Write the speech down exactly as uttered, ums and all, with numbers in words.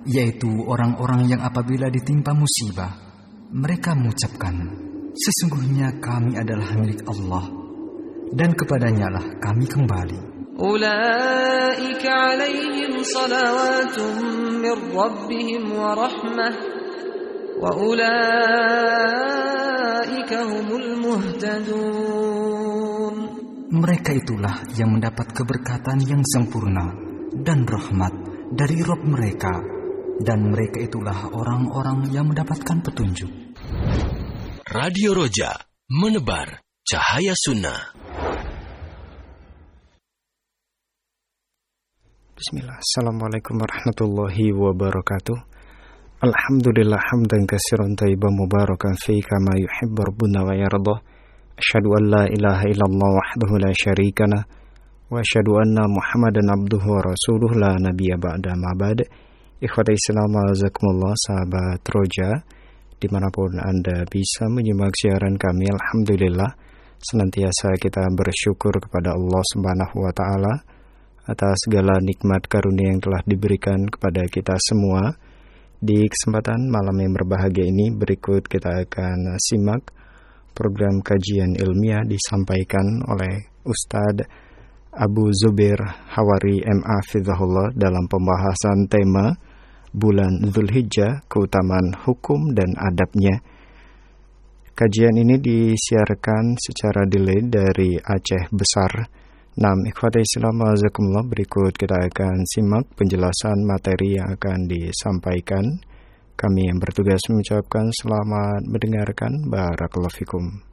yaitu orang-orang yang apabila ditimpa musibah, mereka mengucapkan, sesungguhnya kami adalah milik Allah, dan kepadanya lah kami kembali. Ulaika alaihim salawatun min rabbihim wa rahmah, wa ulaika humul muhtadun. Mereka itulah yang mendapat keberkatan yang sempurna dan rahmat dari Rabb mereka, dan mereka itulah orang-orang yang mendapatkan petunjuk. Radio Roja, menebar cahaya sunnah. Bismillah. Assalamualaikum warahmatullahi wabarakatuh. Alhamdulillah hamdan katsiran thayyiban mubarakan fi kama yuhibbu rabbuna wa yardah. Asyhadu an la ilaha illallah wahdahu la syarika lah wa asyhadu anna Muhammadan abduhu wa rasuluhu la nabiyya ba'da ma ba'd. Ikhwatal Islam, jazakumullah, sahabat Roja, dimanapun Anda bisa menyimak siaran kami, alhamdulillah senantiasa kita bersyukur kepada Allah Subhanahu wa taala atas segala nikmat karunia yang telah diberikan kepada kita semua. Di kesempatan malam yang berbahagia ini, berikut kita akan simak program kajian ilmiah disampaikan oleh Ustadz Abu Zubair Hawari M A Fizahullah dalam pembahasan tema Bulan Dzulhijjah, keutamaan hukum dan adabnya. Kajian ini disiarkan secara delay dari Aceh Besar. Nam ikhwatai Islam azakumullah, berikut kita akan simak penjelasan materi yang akan disampaikan. Kami yang bertugas mengucapkan selamat mendengarkan. Barakallahu fikum.